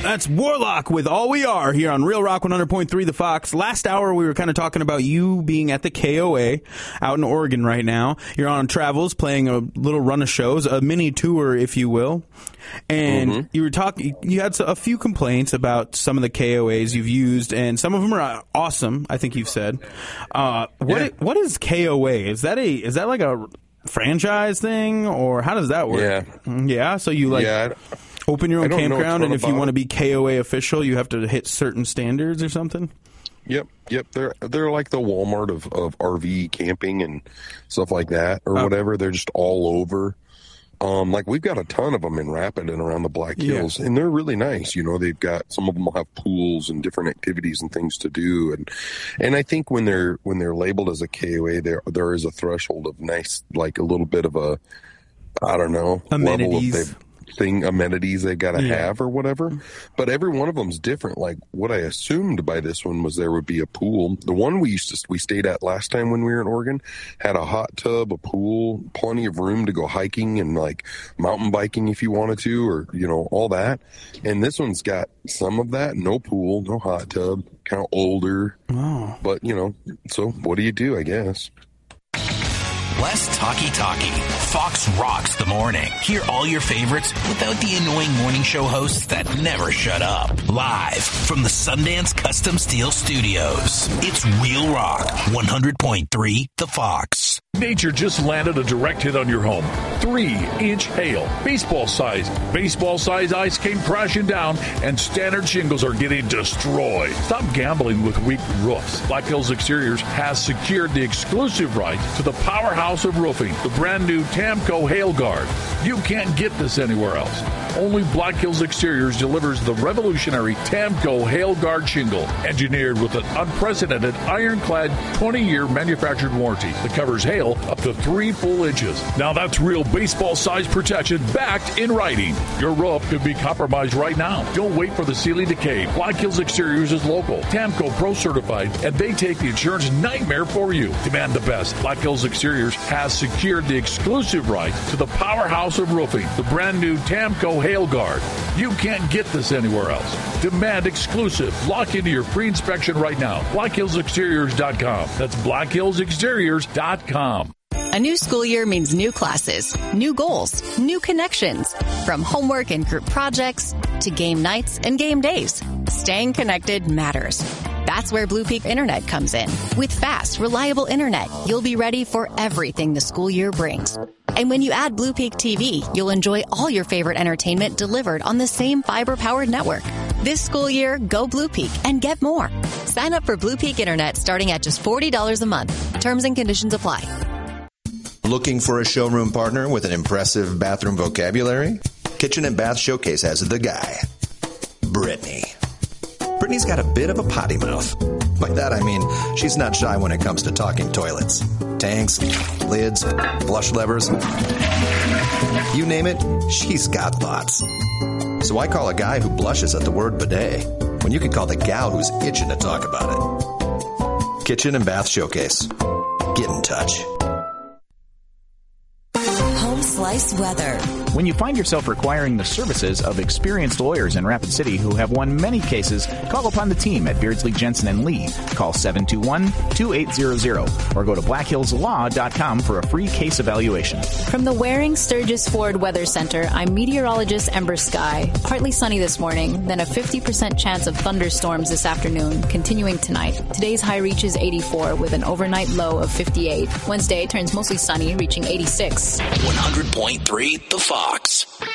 That's Warlock with All We Are here on Real Rock 100.3 The Fox. Last hour, we were kind of talking about you being at the KOA out in Oregon right now. You're on travels, playing a little run of shows, a mini tour, if you will. And you were talking, you had a few complaints about some of the KOAs you've used, and some of them are awesome, I think you've said. What is KOA? Is that like a franchise thing, or how does that work? Yeah. So you open your own campground, and if you want to be KOA official, you have to hit certain standards or something? Yep. They're like the Walmart of RV camping and stuff like that, or whatever. They're just all over. Like we've got a ton of them in Rapid and around the Black Hills, and they're really nice. You know, they've got, some of them will have pools and different activities and things to do. And I think when they're labeled as a KOA, there is a threshold of nice, like a little bit of a, I don't know, amenities. Amenities they got to have or whatever. But every one of them's different. Like what I assumed by this one was there would be a pool. The one we stayed at last time when we were in Oregon had a hot tub, a pool, plenty of room to go hiking and like mountain biking if you wanted to, or, you know, all that. And this one's got some of that, no pool, no hot tub, kind of older. Oh. But, you know, so what do you do, I guess? Less talky. Fox rocks the morning. Hear all your favorites without the annoying morning show hosts that never shut up. Live from the Sundance Custom Steel Studios. It's Real Rock 100.3 The Fox. Nature just landed a direct hit on your home. 3-inch hail. Baseball size ice came crashing down, and standard shingles are getting destroyed. Stop gambling with weak roofs. Black Hills Exteriors has secured the exclusive right to the powerhouse of roofing, the brand new Tamco Hail Guard. You can't get this anywhere else. Only Black Hills Exteriors delivers the revolutionary Tamco Hail Guard shingle, engineered with an unprecedented ironclad 20-year manufactured warranty that covers hail up to 3 full inches. Now that's real baseball-sized protection backed in writing. Your roof could be compromised right now. Don't wait for the ceiling to cave. Black Hills Exteriors is local, Tamco Pro certified, and they take the insurance nightmare for you. Demand the best. Black Hills Exteriors has secured the exclusive right to the powerhouse of roofing, the brand new Tamco Hail Guard. You can't get this anywhere else. Demand exclusive. Lock into your free inspection right now. BlackHillsExteriors.com. That's BlackHillsExteriors.com. A new school year means new classes, new goals, new connections. From homework and group projects to game nights and game days, staying connected matters. That's where Blue Peak Internet comes in. With fast, reliable internet, you'll be ready for everything the school year brings. And when you add Blue Peak TV, you'll enjoy all your favorite entertainment delivered on the same fiber-powered network. This school year, go Blue Peak and get more. Sign up for Blue Peak Internet starting at just $40 a month. Terms and conditions apply. Looking for a showroom partner with an impressive bathroom vocabulary? Kitchen and Bath Showcase has the guy, Brittany. Brittany's got a bit of a potty mouth. By that I mean she's not shy when it comes to talking toilets. Tanks, lids, flush levers. You name it, she's got thoughts. So I call a guy who blushes at the word bidet when you can call the gal who's itching to talk about it. Kitchen and Bath Showcase. Get in touch. Home Slice Weather. When you find yourself requiring the services of experienced lawyers in Rapid City who have won many cases, call upon the team at Beardsley, Jensen & Lee. Call 721-2800 or go to blackhillslaw.com for a free case evaluation. From the Waring Sturgis Ford Weather Center, I'm meteorologist Ember Sky. Partly sunny this morning, then a 50% chance of thunderstorms this afternoon, continuing tonight. Today's high reaches 84 with an overnight low of 58. Wednesday turns mostly sunny, reaching 86. 100.3 The Fox.